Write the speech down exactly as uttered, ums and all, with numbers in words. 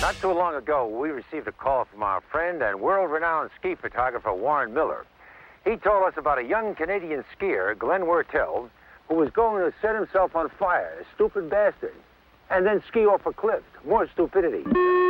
Not too long ago, we received a call from our friend and world-renowned ski photographer, Warren Miller. He told us about a young Canadian skier, Glenn Wurtelt, who was going to set himself on fire, a stupid bastard, and then ski off a cliff. More stupidity.